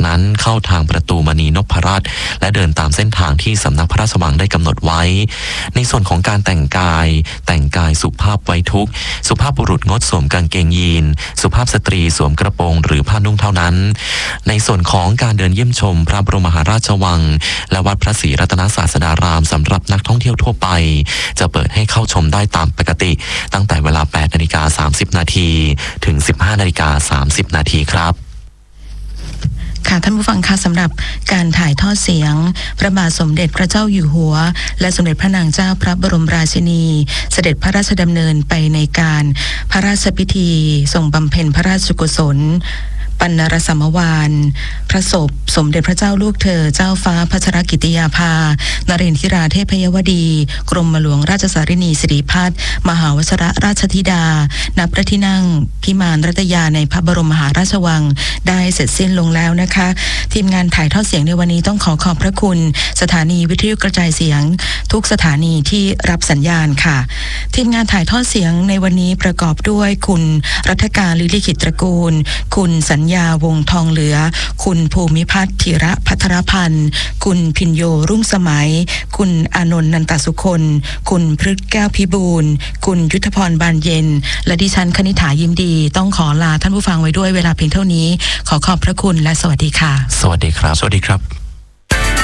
นั้นเข้าทางประตูมณีนพรัตน์และเดินตามเส้นทางที่สำนักพระราชวังได้กำหนดไว้ในส่วนของการแต่งกายสุภาพไว้ทุกข์สุภาพบุรุษงดสวมกางเกงยีนสุภาพสตรีสวมกระโปรงหรือผ้านุ่งเท่านั้นในส่วนของการเดินเยี่ยมชมพระบรมมหาราชวังและวัดพระศรีรัตนศาสดารามสำหรับนักท่องเที่ยวทั่วไปจะเปิดให้เข้าชมได้ตามปกติตั้งแต่เวลา 8:30 น.ถึง 15:30 น.ครับค่ะท่านผู้ฟังคะสำหรับการถ่ายทอดเสียงพระบาทสมเด็จพระเจ้าอยู่หัวและสมเด็จพระนางเจ้าพระบรมราชินีเสด็จพระราชดำเนินไปในการพระราชพิธีทรงบำเพ็ญพระราชกุศลปัณณรสัมวาลพระศพสมเด็จพระเจ้าลูกเธอเจ้าฟ้าพัชรกิติยาภานเรนทิราเทพยวดีกรมหลวงราชสารินีสิริพัฒน์มหาวชรราชธิดาณพระที่นั่งพิมานรัตยาในพระบรมมหาราชวังได้เสร็จสิ้นลงแล้วนะคะทีมงานถ่ายทอดเสียงในวันนี้ต้องขอบพระคุณสถานีวิทยุกระจายเสียงทุกสถานีที่รับสัญญาณค่ะทีมงานถ่ายทอดเสียงในวันนี้ประกอบด้วยคุณรัฐการลิลิขิตตระกูลคุณสัญญาวงทองเหลือคุณภูมิพัฒน์ธีระพัทรพันธ์คุณพิญโยรุ่งสมัยคุณอานนท์นันตสุคนคุณพฤกษ์แก้วพิบูลคุณยุทธพรบานเย็นและดิฉันคณิษฐายิ้มดีต้องขอลาท่านผู้ฟังไว้ด้วยเวลาเพียงเท่านี้ขอบพระคุณและสวัสดีค่ะสวัสดีครับ